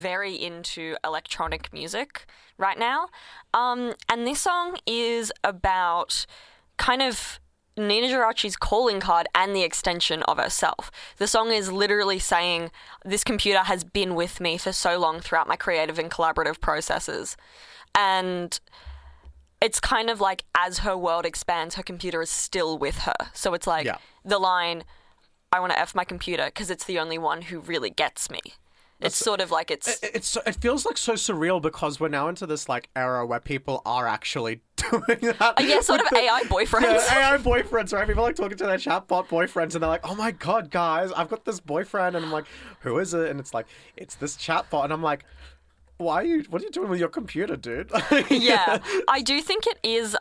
very into electronic music right now. And this song is about kind of Nina Geraci's calling card and the extension of herself. The song is literally saying, this computer has been with me for so long throughout my creative and collaborative processes. And it's kind of like, as her world expands, her computer is still with her. So it's like the line, I want to F my computer because it's the only one who really gets me. It's sort of like it feels like so surreal because we're now into this like era where people are actually doing that. Yeah, sort of AI boyfriends. Yeah, AI boyfriends, right? People are like talking to their chatbot boyfriends and they're like, oh my God, guys, I've got this boyfriend. And I'm like, who is it? And it's like, it's this chatbot. And I'm like, what are you doing with your computer, dude? Yeah, I do think it is,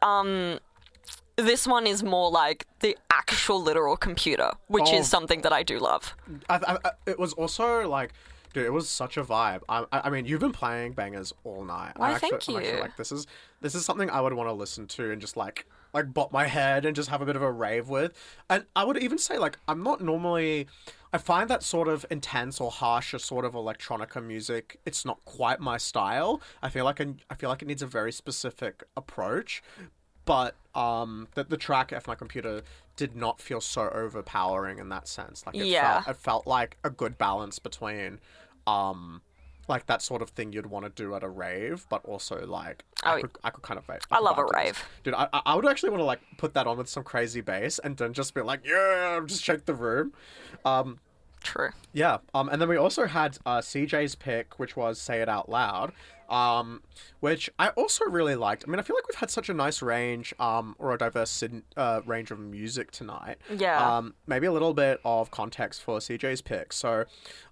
this one is more like the actual literal computer, which is something that I do love. It was also like, dude, it was such a vibe. I mean, you've been playing bangers all night. Why, thank you. I'm actually like, this is something I would want to listen to and just like bop my head and just have a bit of a rave with. And I would even say like, I'm not normally, I find that sort of intense or harsher sort of electronica music, it's not quite my style. I feel like it needs a very specific approach. But the track F My Computer did not feel so overpowering in that sense. Like it felt like a good balance between like that sort of thing you'd want to do at a rave, but also like I could kind of vibe. I love a rave. Dude, I would actually want to like put that on with some crazy bass and then just be like, yeah, just shake the room. True. Yeah. And then we also had CJ's pick, which was Say It Out Loud, which I also really liked. I mean, I feel like we've had such a nice range, or a diverse range of music tonight. Yeah. Maybe a little bit of context for CJ's pick. So,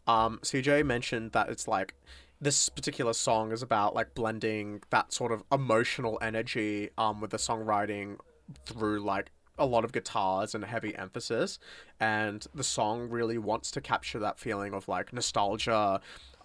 CJ mentioned that it's like, this particular song is about like blending that sort of emotional energy, with the songwriting through like a lot of guitars and heavy emphasis, and the song really wants to capture that feeling of like nostalgia,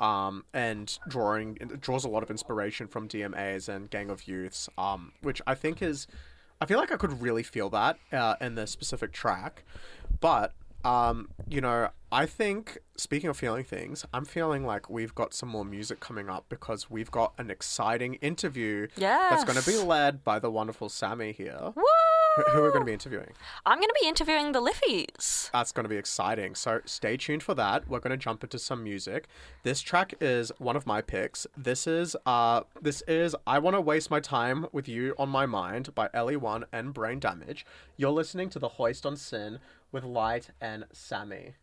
and draws a lot of inspiration from DMAs and Gang of Youths, which I feel like I could really feel that in this specific track. But you know, I think, speaking of feeling things, I'm feeling like we've got some more music coming up because we've got an exciting interview that's going to be led by the wonderful Sammy here. Woo! Who are we going to be interviewing? I'm going to be interviewing the Liffies. That's going to be exciting. So stay tuned for that. We're going to jump into some music. This track is one of my picks. This is I Want to Waste My Time With You on My Mind by LE1 and Brain Damage. You're listening to The Hoist on Sin with Light and Sammy.